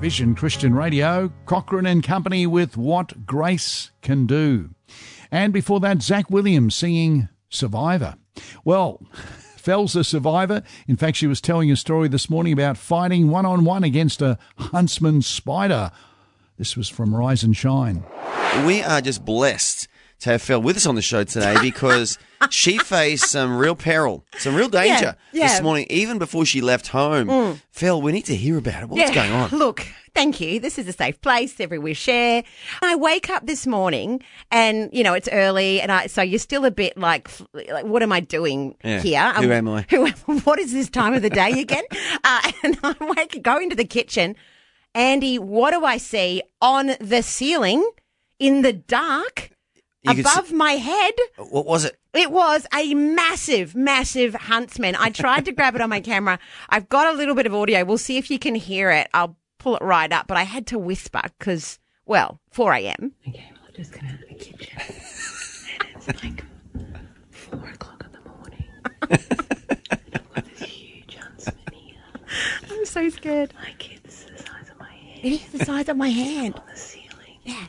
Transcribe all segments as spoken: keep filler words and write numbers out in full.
Vision Christian Radio, Cochrane and Company with What Grace Can Do. And before that, Zach Williams singing Survivor. Well, Fel's a survivor. In fact, she was telling a story this morning about fighting one-on-one against a huntsman spider. This was from Rise and Shine. We are just blessed to have Fel with us on the show today because she faced some real peril, some real danger yeah, yeah. this morning, even before she left home. Mm. Fel, we need to hear about it. What's yeah. going on? Look, thank you. This is a safe place. Every we share. I wake up this morning and, you know, it's early and I, so you're still a bit like, like what am I doing yeah. here? Who um, am I? Who, what is this time of the day again? uh, and I wake, go into the kitchen. Andy, what do I see on the ceiling in the dark You above see, my head? What was it? It was a massive, massive huntsman. I tried to grab it on my camera. I've got a little bit of audio. We'll see if you can hear it. I'll pull it right up, but I had to whisper because, well, four a.m. Okay, well, I just got out of the kitchen and it's like four o'clock in the morning. And I've got this huge huntsman here. I'm so scared. Like it's the size of my hand. It is the size of my hand. On the ceiling. Yeah.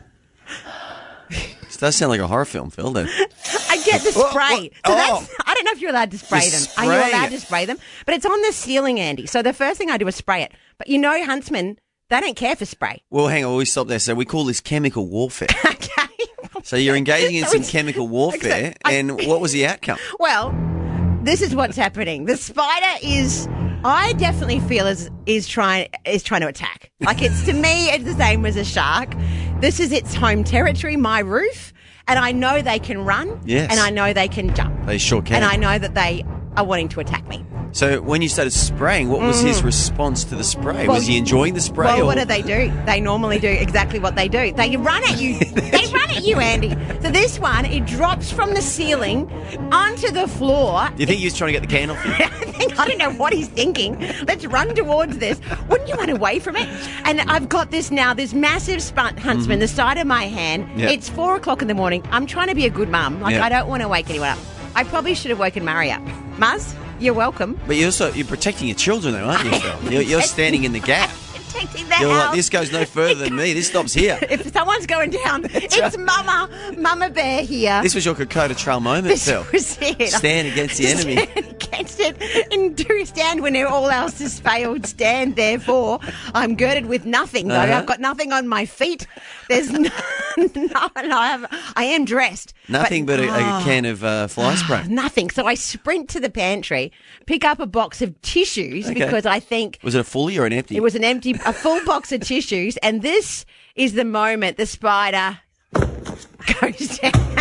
This does sound like a horror film, Phil, doesn't it? I get the spray. Oh, So oh. that's, I don't know if you're allowed to spray You them. spray Are you allowed it. to spray them? But it's on the ceiling, Andy. So the first thing I do is spray it. But you know, huntsmen, they don't care for spray. Well, hang on, we stop there. So we call this chemical warfare. Okay. So you're engaging in So some it's- chemical warfare, I- and what was the outcome? Well, this is what's happening. The spider is, I definitely feel is is trying is trying to attack. Like it's to me, it's the same as a shark. This is its home territory, my roof, and I know they can run. Yes. And I know they can jump. They sure can. And I know that they are wanting to attack me. So when you started spraying, what was his response to the spray? Well, was he enjoying the spray? Well, or? what do they do? They normally do exactly what they do. They run at you. They run at you, Andy. So this one, it drops from the ceiling onto the floor. Do you think he was trying to get the can off you? I think I don't know what he's thinking. Let's run towards this. Wouldn't you run away from it? And I've got this now, this massive spun huntsman, Mm-hmm. the side of my hand. Yep. It's four o'clock in the morning. I'm trying to be a good mum. Like Yep. I don't want to wake anyone up. I probably should have woken Murray up. Muzz, you're welcome. But you're also you're protecting your children, though, aren't you, Phil? You're, you're standing in the gap. Protecting the You're house. like, this goes no further than me. This stops here. If someone's going down, it's Mama, Mama Bear here. This was your Kokoda Trail moment, This Phil. was it. Stand against the enemy. Stand against it and do stand when all else has failed. Stand, therefore. I'm girded with nothing, though. Uh-huh. I've got nothing on my feet. There's no, no, no I, have, I am dressed. Nothing but, a, a oh, can of uh, fly spray. Nothing. So I sprint to the pantry, pick up a box of tissues Okay. because I think Was it a fully or an empty? it was an empty, a full box of tissues, and this is the moment the spider goes down.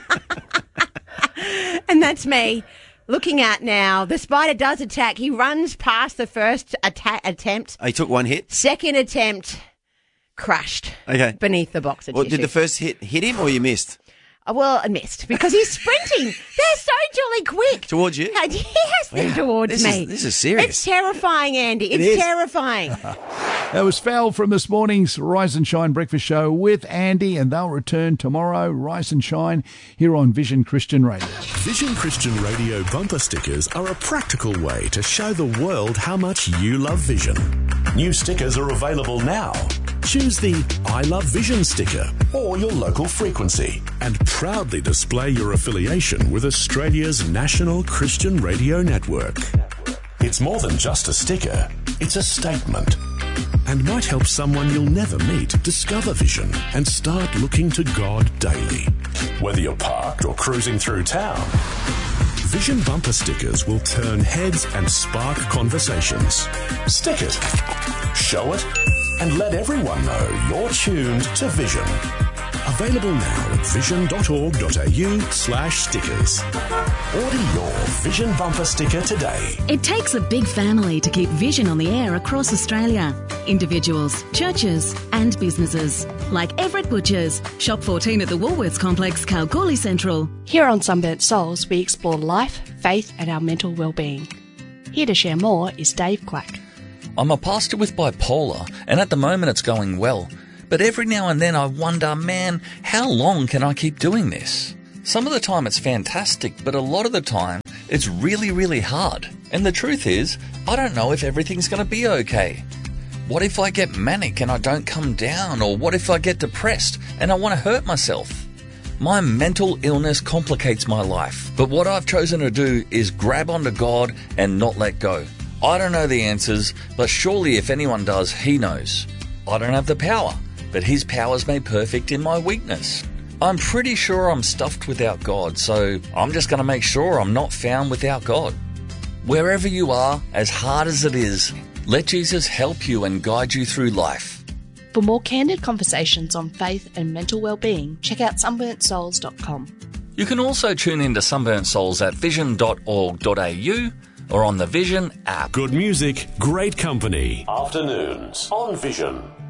And that's me looking at now. The spider does attack. He runs past the first atta- attempt. Oh, he took one hit? Second attempt, crushed Okay. beneath the box of Well, tissues. did the first hit hit him or you missed? Uh, Well, I missed because he's sprinting. They're so jolly quick. Towards you? And he has them Wow. towards This me. is- this is serious. It's terrifying, Andy. It's is. terrifying. That was Fel from this morning's Rise and Shine breakfast show with Andy, and they'll return tomorrow, Rise and Shine, here on Vision Christian Radio. Vision Christian Radio bumper stickers are a practical way to show the world how much you love Vision. New stickers are available now. Choose the I Love Vision sticker or your local frequency and proudly display your affiliation with Australia's national Christian radio network. It's more than just a sticker, it's a statement and might help someone you'll never meet discover Vision and start looking to God daily. Whether you're parked or cruising through town, Vision bumper stickers will turn heads and spark conversations. Stick it, show it, and let everyone know you're tuned to Vision. Available now at vision.org.au slash stickers. Order your Vision bumper sticker today. It takes a big family to keep Vision on the air across Australia. Individuals, churches and businesses. Like Everett Butchers, Shop fourteen at the Woolworths Complex, Kalgoorlie Central. Here on Sunburnt Souls, we explore life, faith and our mental well-being. Here to share more is Dave Quack. I'm a pastor with bipolar, and at the moment it's going well. But every now and then I wonder, man, how long can I keep doing this? Some of the time it's fantastic, but a lot of the time it's really, really hard. And the truth is, I don't know if everything's going to be okay. What if I get manic and I don't come down? Or what if I get depressed and I want to hurt myself? My mental illness complicates my life, but what I've chosen to do is grab onto God and not let go. I don't know the answers, but surely if anyone does, He knows. I don't have the power, but His power is made perfect in my weakness. I'm pretty sure I'm stuffed without God, so I'm just going to make sure I'm not found without God. Wherever you are, as hard as it is, let Jesus help you and guide you through life. For more candid conversations on faith and mental well-being, check out sunburnt souls dot com. You can also tune in to Sunburnt Souls at vision dot org dot a u or on the Vision app. Good music, great company. Afternoons on Vision.